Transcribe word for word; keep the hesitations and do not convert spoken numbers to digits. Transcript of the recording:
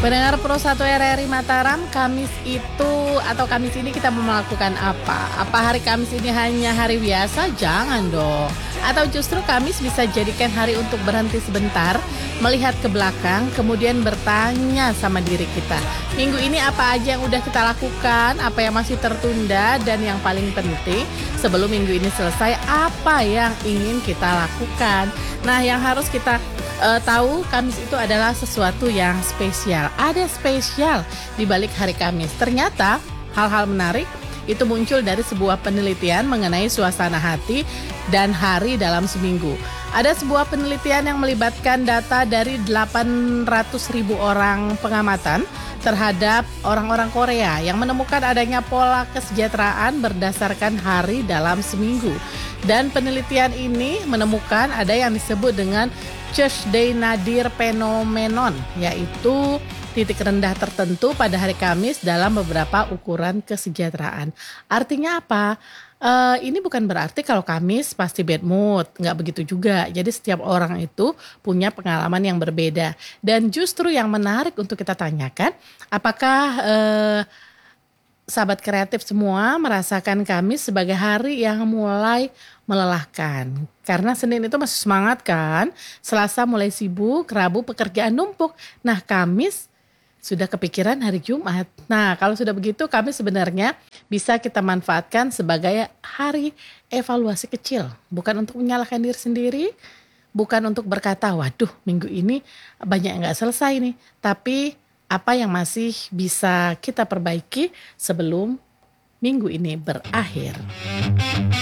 Pendengar Pro satu R R I Mataram, Kamis itu atau Kamis ini kita mau melakukan apa? Apa hari Kamis ini hanya hari biasa? Jangan dong. Atau justru Kamis bisa jadikan hari untuk berhenti sebentar, melihat ke belakang, kemudian bertanya sama diri kita. Minggu ini apa aja yang udah kita lakukan, apa yang masih tertunda, dan yang paling penting, sebelum minggu ini selesai, apa yang ingin kita lakukan. Nah, yang harus kita Uh, tahu Kamis itu adalah sesuatu yang spesial. Ada spesial di balik hari Kamis. Ternyata hal-hal menarik itu muncul dari sebuah penelitian mengenai suasana hati dan hari dalam seminggu. Ada sebuah penelitian yang melibatkan data dari delapan ratus ribu orang pengamatan terhadap orang-orang Korea yang menemukan adanya pola kesejahteraan berdasarkan hari dalam seminggu. Dan penelitian ini menemukan ada yang disebut dengan Thursday Nadir Phenomenon, yaitu titik rendah tertentu pada hari Kamis dalam beberapa ukuran kesejahteraan. Artinya apa? Uh, ini bukan berarti kalau Kamis pasti bad mood, nggak begitu juga. Jadi setiap orang itu punya pengalaman yang berbeda. Dan justru yang menarik untuk kita tanyakan, apakah uh, sahabat kreatif semua merasakan Kamis sebagai hari yang mulai melelahkan? Karena Senin itu masih semangat kan, Selasa mulai sibuk, Rabu pekerjaan numpuk. Nah, Kamis sudah kepikiran hari Jumat. Nah, kalau sudah begitu, Kamis sebenarnya bisa kita manfaatkan sebagai hari evaluasi kecil. Bukan untuk menyalahkan diri sendiri, bukan untuk berkata, waduh minggu ini banyak yang gak selesai nih. Tapi apa yang masih bisa kita perbaiki sebelum minggu ini berakhir.